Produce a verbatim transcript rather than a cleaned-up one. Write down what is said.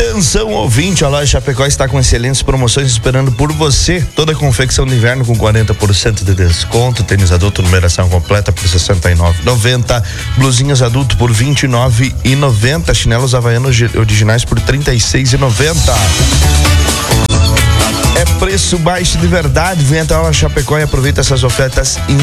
Atenção, ouvinte, a loja Chapecó está com excelentes promoções esperando por você. Toda a confecção de inverno com quarenta por cento de desconto, tênis adulto numeração completa por sessenta e nove reais e noventa centavos, blusinhas adulto por vinte e nove reais e noventa centavos, chinelos havaianos originais por trinta e seis reais e noventa centavos. É preço baixo de verdade. Vem até a loja Chapecó e aproveita essas ofertas